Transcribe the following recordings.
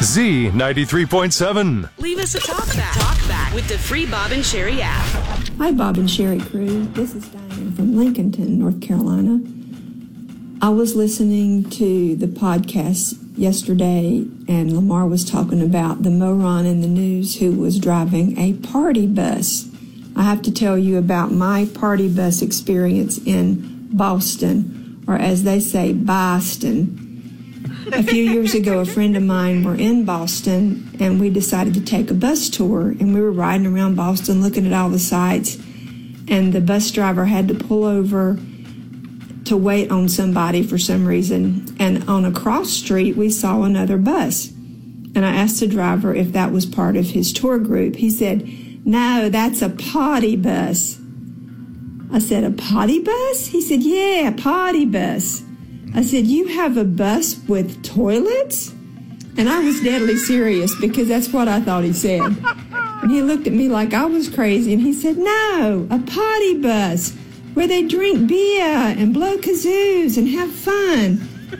Z93.7. Leave us a talkback with the free Bob and Sherry app. Hi, Bob and Sherry crew. This is Diane from Lincolnton, North Carolina. I was listening to the podcast yesterday, and Lamar was talking about the moron in the news who was driving a party bus. I have to tell you about my party bus experience in Boston, or as they say, Boston. A few years ago, a friend of mine were in Boston, and we decided to take a bus tour, and we were riding around Boston looking at all the sights, and the bus driver had to pull over to wait on somebody for some reason, and on a cross street, we saw another bus, and I asked the driver if that was part of his tour group. He said, "No, that's a potty bus." I said, "A potty bus?" He said, "Yeah, a potty bus." I said, "You have a bus with toilets?" And I was deadly serious because that's what I thought he said. And he looked at me like I was crazy, and he said, "No, a potty bus where they drink beer and blow kazoos and have fun."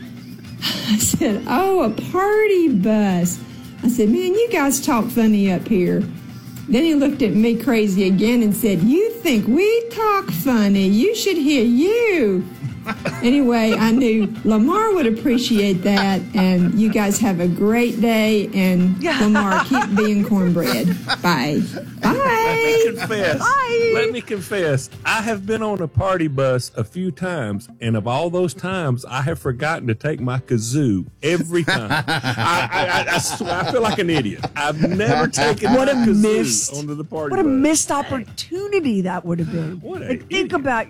I said, "Oh, a party bus." I said, "Man, you guys talk funny up here." Then he looked at me crazy again and said, "You think we talk funny? You should hear you." Anyway, I knew Lamar would appreciate that, and you guys have a great day, and Lamar, keep being cornbread. Bye. Bye. Let me confess. I have been on a party bus a few times, and of all those times, I have forgotten to take my kazoo every time. I swear, I feel like an idiot. I've never taken my kazoo onto the party bus. What a missed opportunity that would have been. Think about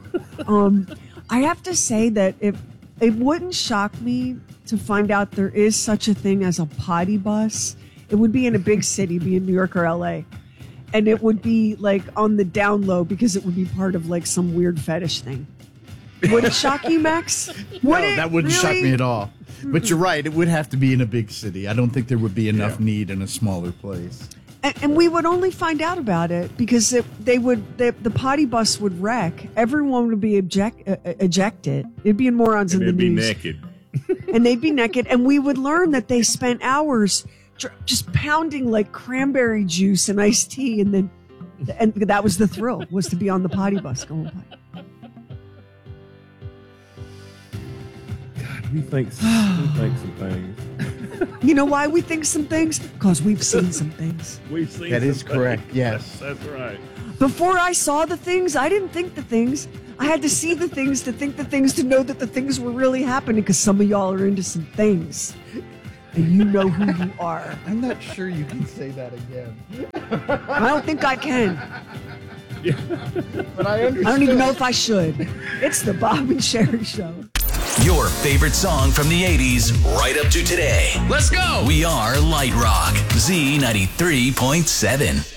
I have to say that if it wouldn't shock me to find out there is such a thing as a potty bus. It would be in a big city, be in New York or LA. And it would be like on the down low because it would be part of like some weird fetish thing. Would it shock you, Max? No, that wouldn't shock me at all. But you're right, it would have to be in a big city. I don't think there would be enough need in a smaller place. And we would only find out about it because the potty bus would wreck. Everyone would be ejected. It'd be in morons in the news. They'd be naked. And they'd be naked. And we would learn that they spent hours just pounding like cranberry juice and iced tea. And that was the thrill, was to be on the potty bus going by. God, we think some things. You know why we think some things? Because we've seen some things. That is correct, yes. That's right. Before I saw the things, I didn't think the things. I had to see the things to think the things to know that the things were really happening because some of y'all are into some things. And you know who you are. I'm not sure you can say that again. I don't think I can. Yeah. But I understand. I don't even know if I should. It's the Bob and Sherry Show. Your favorite song from the 80s right up to today. Let's go. We are Light Rock, Z93.7.